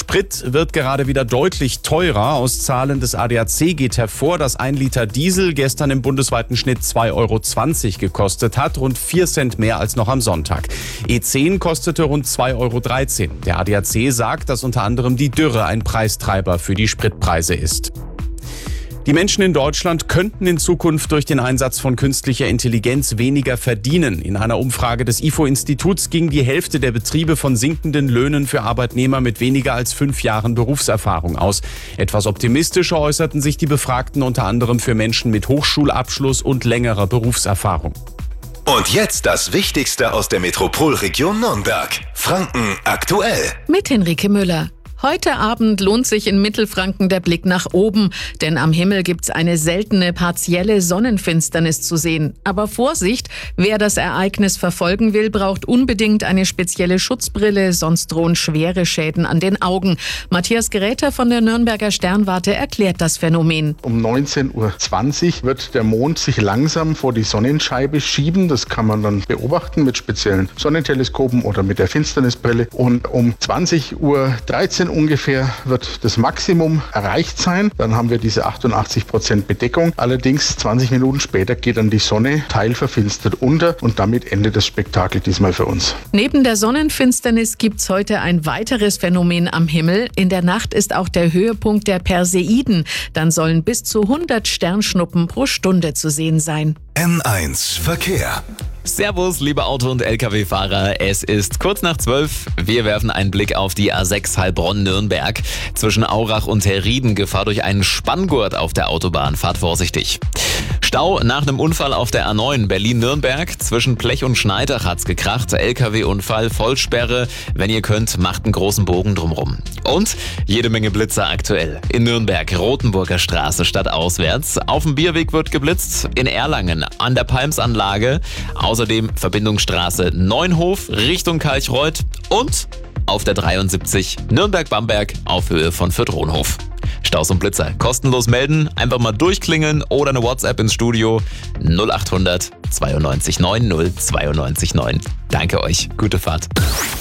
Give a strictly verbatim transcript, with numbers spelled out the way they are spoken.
Sprit wird gerade wieder deutlich teurer. Aus Zahlen des A D A C geht hervor, dass ein Liter Diesel gestern im bundesweiten Schnitt zwei Euro zwanzig gekostet hat, rund vier Cent mehr als noch am Sonntag. E zehn kostete rund zwei Euro dreizehn. Der A D A C sagt, dass unter anderem die Dürre ein Preistreiber für die Spritpreise ist. Die Menschen in Deutschland könnten in Zukunft durch den Einsatz von künstlicher Intelligenz weniger verdienen. In einer Umfrage des I F O-Instituts ging die Hälfte der Betriebe von sinkenden Löhnen für Arbeitnehmer mit weniger als fünf Jahren Berufserfahrung aus. Etwas optimistischer äußerten sich die Befragten unter anderem für Menschen mit Hochschulabschluss und längerer Berufserfahrung. Und jetzt das Wichtigste aus der Metropolregion Nürnberg. Franken aktuell. Mit Henrike Müller. Heute Abend lohnt sich in Mittelfranken der Blick nach oben, denn am Himmel gibt's eine seltene partielle Sonnenfinsternis zu sehen. Aber Vorsicht, wer das Ereignis verfolgen will, braucht unbedingt eine spezielle Schutzbrille, sonst drohen schwere Schäden an den Augen. Matthias Geräter von der Nürnberger Sternwarte erklärt das Phänomen. Um neunzehn Uhr zwanzig wird der Mond sich langsam vor die Sonnenscheibe schieben. Das kann man dann beobachten mit speziellen Sonnenteleskopen oder mit der Finsternisbrille. Und um zwanzig Uhr dreizehn ungefähr wird das Maximum erreicht sein. Dann haben wir diese achtundachtzig Prozent Bedeckung. Allerdings zwanzig Minuten später geht dann die Sonne teilverfinstert unter und damit endet das Spektakel diesmal für uns. Neben der Sonnenfinsternis gibt's heute ein weiteres Phänomen am Himmel. In der Nacht ist auch der Höhepunkt der Perseiden. Dann sollen bis zu hundert Sternschnuppen pro Stunde zu sehen sein. N eins Verkehr. Servus, liebe Auto- und L K W-Fahrer. Es ist kurz nach zwölf. Wir werfen einen Blick auf die A sechs Heilbronn-Nürnberg. Zwischen Aurach und Herrieden Gefahr durch einen Spanngurt auf der Autobahn. Fahrt vorsichtig. Stau nach einem Unfall auf der A neun Berlin-Nürnberg. Zwischen Blech und Schneidach hat's gekracht. L K W-Unfall, Vollsperre. Wenn ihr könnt, macht einen großen Bogen drumrum. Und jede Menge Blitzer aktuell. In Nürnberg, Rotenburger Straße stadtauswärts. Auf dem Bierweg wird geblitzt. In Erlangen an der Palmsanlage. Außerdem Verbindungsstraße Neunhof Richtung Kalchreuth und auf der dreiundsiebzig Nürnberg-Bamberg auf Höhe von Fürth-Rohnhof. Staus und Blitzer kostenlos melden, einfach mal durchklingeln oder eine WhatsApp ins Studio null acht hundert zweiundneunzig neun null zweiundneunzig neun. Danke euch, gute Fahrt.